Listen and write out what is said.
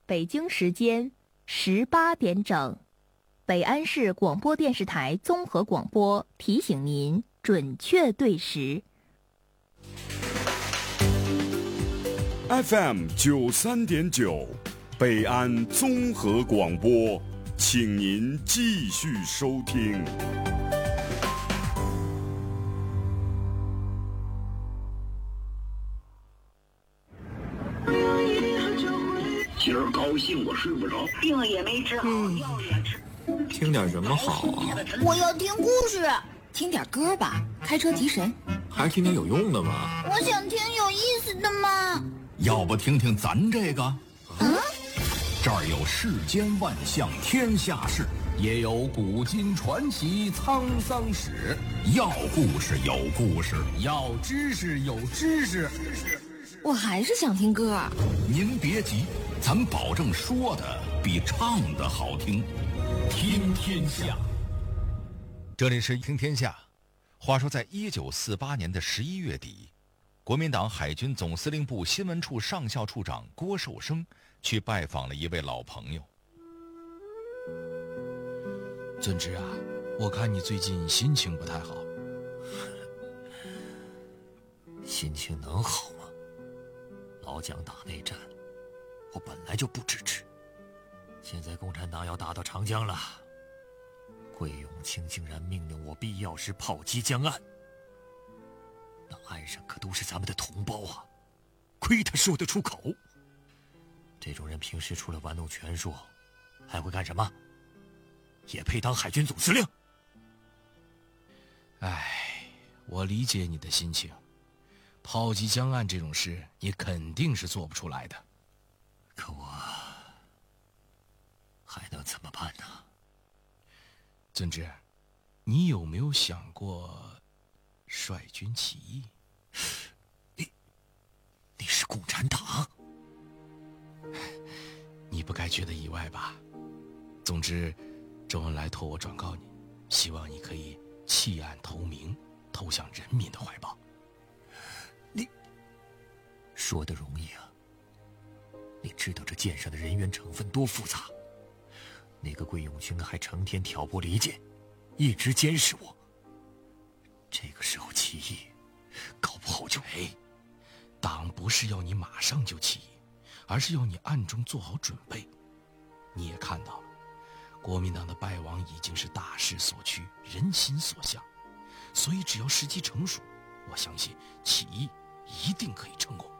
北京时间18点整，北安市广播电视台综合广播提醒您准确对时。 FM 93.9，北安综合广播，请您继续收听。 今儿高兴我睡不着， 病也没治好，药也吃。 听点什么好啊？ 我要听故事。 听点歌吧，开车提神。 还是听点有用的吗？ 我想听有意思的嘛。 要不听听咱这个？这儿有世间万象天下事，也有古今传奇沧桑史。要故事有故事，要知识有知识。 我还是想听歌。 您别急，咱保证说的比唱的好听。听天下， 这里是听天下。话说在1948年的11月底，国民党海军总司令部新闻处上校处长郭寿生去拜访了一位老朋友。 尊侄啊，我看你最近心情不太好。 心情能好吗？老蒋打内战，我本来就不支持。现在共产党要打到长江了，桂永清竟然命令我必要时炮击江岸。那岸上可都是咱们的同胞啊，亏他说得出口。这种人平时除了玩弄权术，还会干什么？也配当海军总司令？ 唉，我理解你的心情。炮击江岸这种事，你肯定是做不出来的。 可我还能怎么办呢？ 尊侄，你有没有想过率军起义？ 你是共产党？ 你不该觉得意外吧？总之，周恩来托我转告你，希望你可以弃暗投明，投向人民的怀抱。 你说的容易啊，你知道这舰上的人员成分多复杂，那个桂永清还成天挑拨离间，一直监视我。这个时候起义，搞不好就…… 党不是要你马上就起义，而是要你暗中做好准备。你也看到了，国民党的败亡已经是大势所趋，人心所向，所以只要时机成熟，我相信起义一定可以成功。